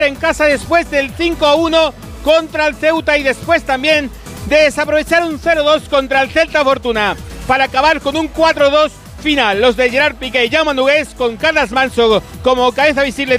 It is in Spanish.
en casa después del 5-1 contra el Ceuta y después también de desaprovechar un 0-2 contra el Celta Fortuna para acabar con un 4-2 final. Los de Gerard Piqué y Jaume Nogués con Carles Manso como cabeza visible